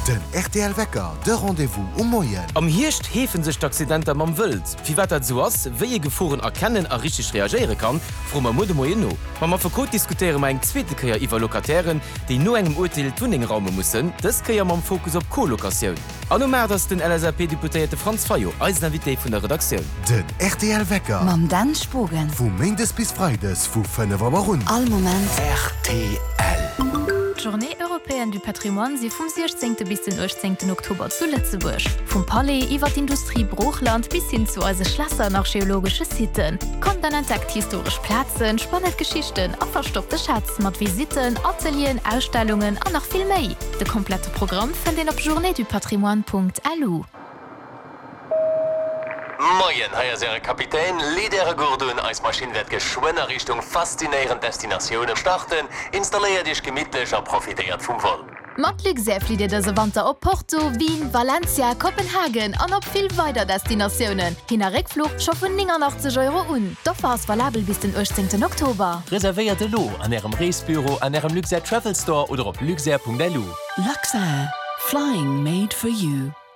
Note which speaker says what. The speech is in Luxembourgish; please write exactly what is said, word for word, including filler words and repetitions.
Speaker 1: Den R T L-Wecker, de Rendezvous um Moien.
Speaker 2: Am Hircht hefen sech d'Accidenter mam Wëld. Wie wat dat so ass, wéi je Geforen erkennen a richtig reageiere kann, fro ma Mode Moeno. Ma ma verkot diskutiere ma eng zweete Käier iwwer Lokatären, déi no engem Urteil Tuningraume mussssen, dës Käier mam Fokus op Kolokatioun. An no Mer ass den L S R P-Deputéierte Franz Fayo als Invité vun der Redaktion.
Speaker 1: Den R T L-Wecker.
Speaker 3: Mam Dan Spogen.
Speaker 1: Vu Mendes bis Freides vu fënne Wammer run.
Speaker 3: All Moment.
Speaker 1: R T L.
Speaker 4: Journée européenne du Patrimoine sie vom sechzehnten bis den achtzehnten Oktober zu Lützeburg. Vom Palais über die Industrie Bruchland bis hin zu unsere Schlösser nach geologische Sitten. Kommt dann entdeckt historisch Plätzen, spannende Geschichten, auch verstoppte Schatz mit Visiten, Atelieren, Ausstellungen und noch viel mehr. Das komplette Programm findet ihr auf journée du patrimoine punkt l u.
Speaker 5: Moien, heier sere Kapitän, Lidere Gurdun als Maschinenwert geschwinner Richtung faszinierend Destinationen starten, installiert dich gemidtlich und profitiert vom Vol.
Speaker 4: Matlik sehr fliegt diese Winter op Porto, Wien, Valencia, Kopenhagen und noch viel weiter Destinationen. Hin der Rückflug schaffen neunundachtzig Euro un. Doch war es valabel bis den achtzehnten Oktober.
Speaker 5: Reserviert lo an Ihrem Reisebüro, an Ihrem Luxair Travel Store oder auf luxair punkt l u.
Speaker 3: Luxair. Flying made for you.